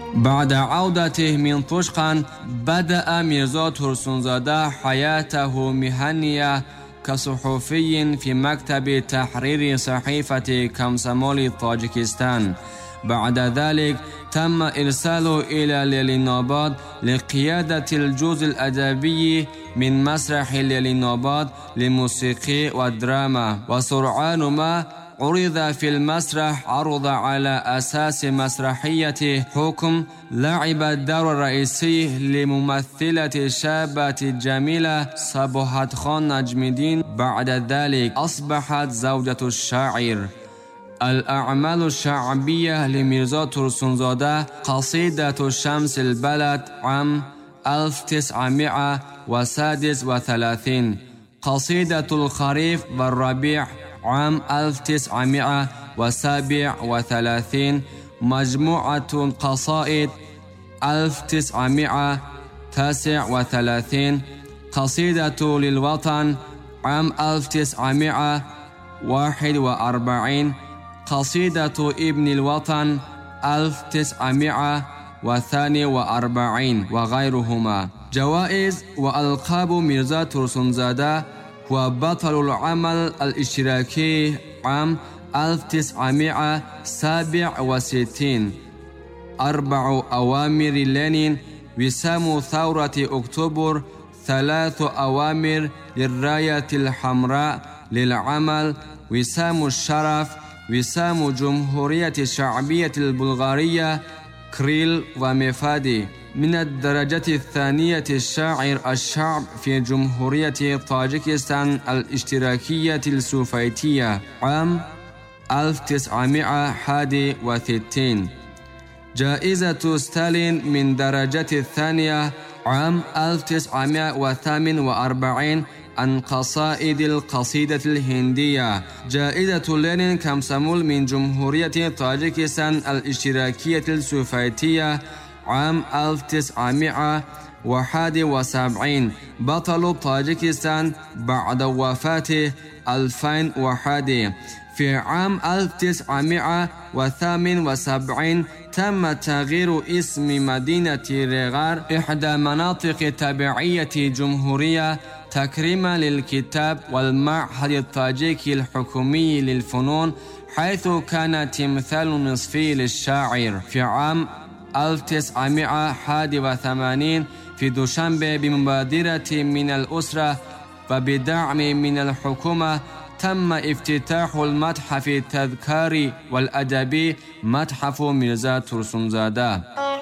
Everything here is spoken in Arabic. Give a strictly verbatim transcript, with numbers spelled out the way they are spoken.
بعد عودته من طشقان بدأ ميرزا ترسونزاده حياته مهنية كصحفي في مكتب تحرير صحيفة كمسمول طاجكستان. بعد ذلك تم إرساله إلى ليليناباد لقيادة الجزء الأدبي من مسرح ليليناباد للموسيقى والدراما، وسرعان ما عرض في المسرح عرض على أساس مسرحية حكم. لعب الدور الرئيسي لممثلة شابة جميلة صبوحات خان نجم الدين. بعد ذلك أصبحت زوجة الشاعر. الأعمال الشعبية لميرزا ترسونزاده: قصيدة شمس البلد عام ألف وتسعمائة وستة وثلاثين، قصيدة الخريف والربيع عام ألف وتسعمائة وسبعة وثلاثين، مجموعة القصائد ألف وتسعمائة وتسعة وثلاثين، قصيدة للوطن عام ألف وتسعمائة وواحد وأربعين، قصيدة ابن الوطن ألف وتسعمائة واثنين وأربعين وغيرهما. جوائز وألقاب ميرزا ترسونزاده: هو بطل العمل الاشتراكي عام ألف وتسعمائة وسبعة وستين، أربع أوامر لينين، وسام ثورة أكتوبر، ثلاث أوامر للراية الحمراء للعمل، وسام الشرف، وسام جمهورية الشعبية البلغارية كريل ومفادي. من الدرجة الثانية الشاعر الشعب في جمهورية طاجكستان الاشتراكية السوفيتية عام ألف وتسعمائة وواحد وستين. جائزة ستالين من درجة الثانية عام ألف وتسعمائة وثمانية وأربعين عن قصائد القصيدة الهندية. جائزة لينين كمسمول من جمهورية طاجكستان الاشتراكية السوفيتية عام ألف وتسعمائة وواحد وسبعين. بطل طاجكستان بعد وفاته ألفين وواحد. في عام ألف وتسعمائة وثمانية وسبعين تم تغيير اسم مدينة ريغار، إحدى مناطق التابعية جمهورية، تكريما للكتاب والمعهد الطاجيكي الحكومي للفنون، حيث كان تمثال نصفي للشاعر. في عام ألف وتسعمائة وواحد وثمانين في دوشنبه بمبادرة من الأسرة وبدعم من الحكومة تم افتتاح المتحف التذكاري والأدبي متحف ميرزا ترسونزاده.